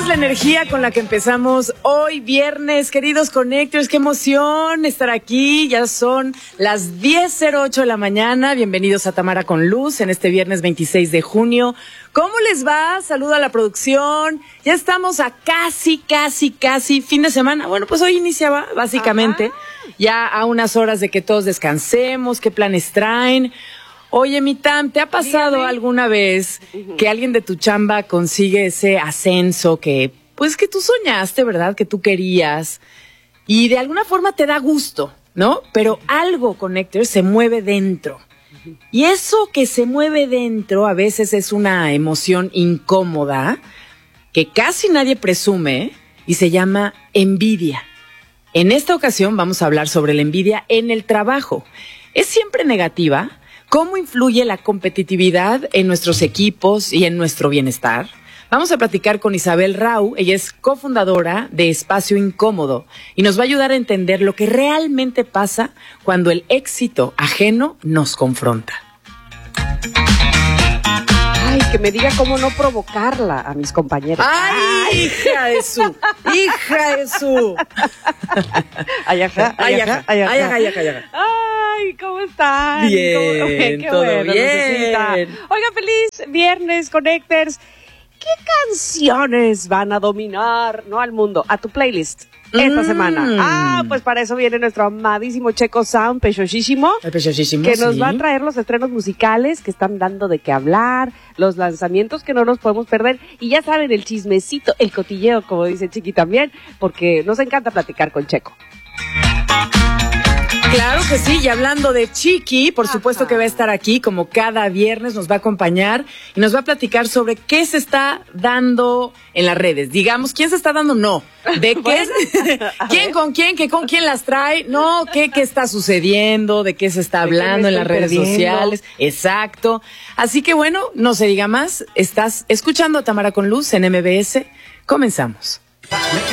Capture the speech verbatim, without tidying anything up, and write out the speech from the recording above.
la energía con la que empezamos hoy viernes, queridos Connectors, qué emoción estar aquí, ya son las diez cero ocho de la mañana, bienvenidos a Tamara con Luz en este viernes veintiséis de junio. ¿Cómo les va? Saludo a la producción, ya estamos a casi, casi, casi fin de semana, bueno pues hoy iniciaba básicamente, Ajá. ya a unas horas de que todos descansemos, qué planes traen. Oye, mi Tam, ¿te ha pasado Dígame. alguna vez uh-huh. que alguien de tu chamba consigue ese ascenso que, pues, que tú soñaste, ¿verdad? Que tú querías y de alguna forma te da gusto, ¿no? Pero algo, Connector, se mueve dentro. Uh-huh. Y eso que se mueve dentro a veces es una emoción incómoda que casi nadie presume y se llama envidia. En esta ocasión vamos a hablar sobre la envidia en el trabajo. ¿Es siempre negativa? ¿Cómo influye la competitividad en nuestros equipos y en nuestro bienestar? Vamos a platicar con Isabel Rau, ella es cofundadora de Espacio Incómodo y nos va a ayudar a entender lo que realmente pasa cuando el éxito ajeno nos confronta. Ay, que me diga cómo no provocarla a mis compañeros. ¡Ay, Ay. hija de su! ¡Hija de su! Ay, ajá, ay, ajá, ay, ajá, ay, ajá, ay, ajá. Ay, ¿cómo están? Bien, ¿Cómo? Qué todo bueno, bien. Necesita. Oiga, feliz viernes, Connectors. ¿Qué canciones van a dominar, no al mundo, a tu playlist esta mm. semana? Ah, pues para eso viene nuestro amadísimo Checo Sound, Pechosísimo, El Pechosísimo, que nos sí. va a traer los estrenos musicales que están dando de qué hablar, los lanzamientos que no nos podemos perder, y ya saben, el chismecito, el cotilleo, como dice Chiqui también, porque nos encanta platicar con Checo. Claro que sí, y hablando de Chiqui, por supuesto que va a estar aquí, como cada viernes nos va a acompañar y nos va a platicar sobre qué se está dando en las redes. Digamos, ¿quién se está dando? No. ¿De qué? Bueno, ¿Quién con quién? ¿Qué con quién las trae? No, ¿qué, qué está sucediendo? ¿De qué se está hablando en las redes perdiendo? sociales? Exacto. Así que bueno, no se diga más. Estás escuchando a Tamara con Luz en M B S. Comenzamos.